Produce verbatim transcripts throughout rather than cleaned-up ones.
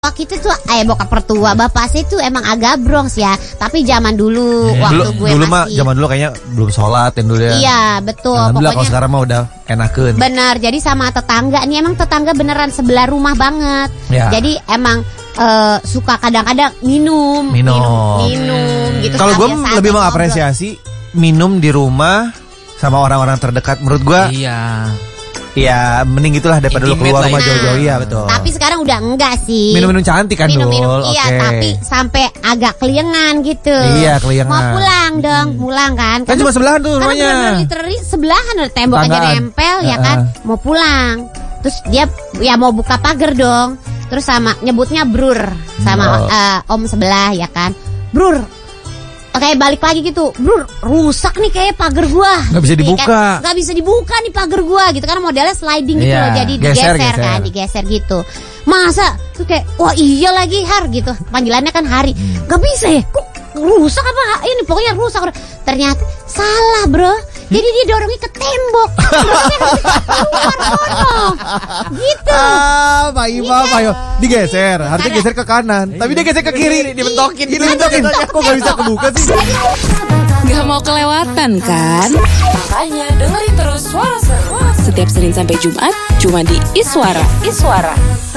Kita tuh eh bokap pertua bapak sih tuh emang agak Bronx ya, tapi zaman dulu hmm. waktu dulu, gue dulu masih mah zaman dulu kayaknya belum sholat ya dulu ya. Iya betul. Alhamdulillah kalau sekarang mah udah enakeun. Bener, jadi sama tetangga nih emang tetangga beneran sebelah rumah banget. Ya. Jadi emang uh, suka kadang-kadang minum, minum, minum, minum gitu. Kalau gue lebih mengapresiasi minum di rumah sama orang-orang terdekat. Menurut gue. Iya. Ya mending itulah daripada lu keluar rumah jauh-jauh. Iya betul. Tapi sekarang udah enggak sih. Minum-minum cantik kan dulu. Minum-minum iya okay. Tapi sampai agak keliengan gitu. Iya keliengan. Mau pulang dong hmm. Pulang kan. Kan cuma sebelahan tuh rumahnya. Kan literally sebelahan ada tembok aja nempel ya kan. Mau pulang. Terus dia ya mau buka pagar dong. Terus sama nyebutnya brur. Sama oh. uh, om sebelah ya kan. Brur. Oke balik lagi gitu, bro rusak nih kayak pagar gua. Gak bisa dibuka. Kan? Gak bisa dibuka nih pagar gua gitu kan modelnya sliding gitu yeah. Loh, jadi geser, digeser geser. Kan, digeser gitu. Masa tuh kayak wah iya lagi Har gitu, panggilannya kan Hari. Gak bisa ya, kok rusak apa ini pokoknya rusak. Ternyata salah bro. Jadi dia dorongnya ke tembok. Keluar sono. Gitu. Ah, Pak Ima, Pak Ima. Digeser, harusnya geser ke kanan. Tapi dia geser ke kiri, dibentokin. Dibentokin. Kok gak bisa kebuka sih? Gak mau kelewatan kan? Makanya dengerin terus Suara Seru. Setiap Senin sampai Jumat, cuma di Iswara. Iswara.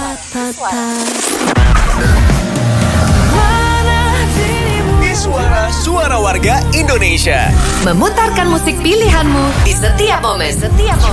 Suara Suara Warga Indonesia. Memutarkan musik pilihanmu di setiap momen. Setiap momen.